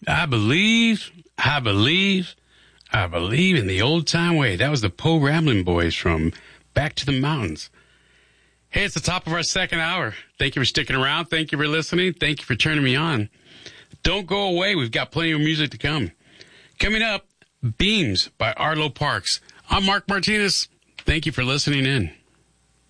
I believe in the old time way. That was the Poe Ramblin' Boys from Back to the Mountains. Hey, it's the top of our second hour. Thank you for sticking around. Thank you for listening. Thank you for turning me on. Don't go away. We've got plenty of music to come. Coming up, Beams by Arlo Parks. I'm Mark Martinez. Thank you for listening in.